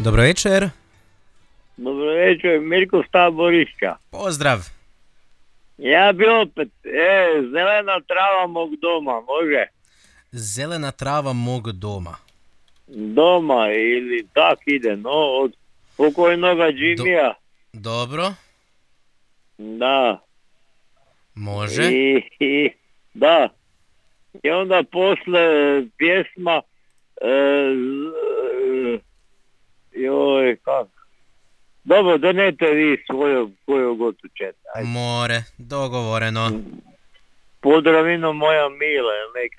Dobro večer. Dobro večer, Mirko Staborišća. Pozdrav. Ja bi opet, zelena trava mog doma, može? Zelena trava mog doma. Doma ili tak ide, no, od pokojnoga Jimmya. Dobro, Da. može. Da. I onda posle pjesma, joj, kak? Dobro, donete vi svoju koju god učete. More, dogovoreno. Pozdravino moja mila, neka